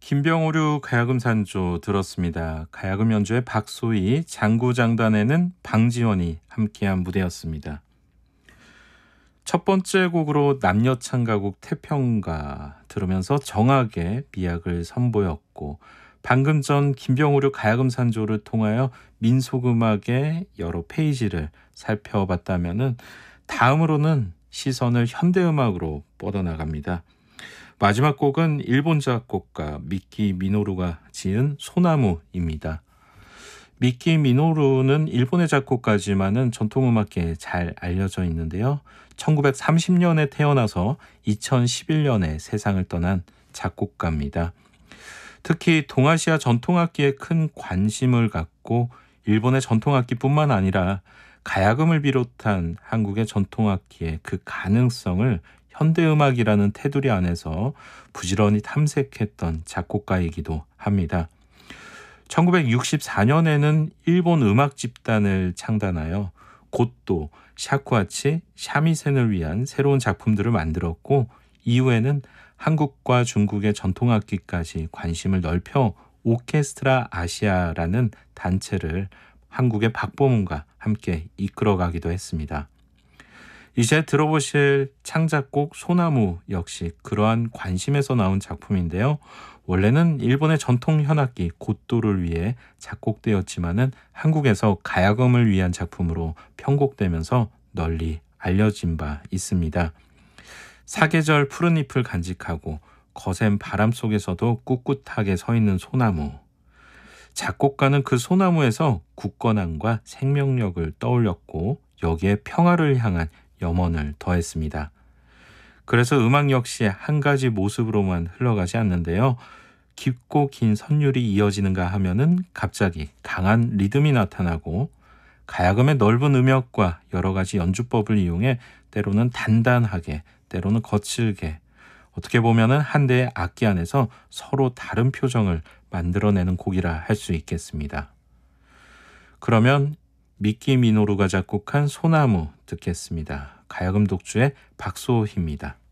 김병오류 가야금 산조 들었습니다. 가야금 연주의 박소희, 장구장단에는 방지원이 함께한 무대였습니다. 첫 번째 곡으로 남녀창가곡 태평가 들으면서 정악의 미학을 선보였고, 방금 전 김병오류 가야금 산조를 통하여 민속음악의 여러 페이지를 살펴봤다면은 다음으로는 시선을 현대음악으로 뻗어나갑니다. 마지막 곡은 일본 작곡가 미키 미노루가 지은 소나무입니다. 미키 미노루는 일본의 작곡가지만은 전통음악계에 잘 알려져 있는데요. 1930년에 태어나서 2011년에 세상을 떠난 작곡가입니다. 특히 동아시아 전통악기에 큰 관심을 갖고 일본의 전통악기뿐만 아니라 가야금을 비롯한 한국의 전통악기의 그 가능성을 현대음악이라는 테두리 안에서 부지런히 탐색했던 작곡가이기도 합니다. 1964년에는 일본 음악 집단을 창단하여 고또, 샤쿠하치, 샤미센을 위한 새로운 작품들을 만들었고, 이후에는 한국과 중국의 전통악기까지 관심을 넓혀 오케스트라 아시아라는 단체를 한국의 박보문과 함께 이끌어가기도 했습니다. 이제 들어보실 창작곡 소나무 역시 그러한 관심에서 나온 작품인데요. 원래는 일본의 전통 현악기 고또를 위해 작곡되었지만은 한국에서 가야금을 위한 작품으로 편곡되면서 널리 알려진 바 있습니다. 사계절 푸른 잎을 간직하고 거센 바람 속에서도 꿋꿋하게 서 있는 소나무. 작곡가는 그 소나무에서 굳건함과 생명력을 떠올렸고 여기에 평화를 향한 염원을 더했습니다. 그래서 음악 역시 한 가지 모습으로만 흘러가지 않는데요. 깊고 긴 선율이 이어지는가 하면은 갑자기 강한 리듬이 나타나고, 가야금의 넓은 음역과 여러 가지 연주법을 이용해 때로는 단단하게, 때로는 거칠게, 어떻게 보면은 한 대의 악기 안에서 서로 다른 표정을 만들어내는 곡이라 할 수 있겠습니다. 그러면 미키 미노루가 작곡한 소나무 듣겠습니다. 가야금 독주의 박소희입니다.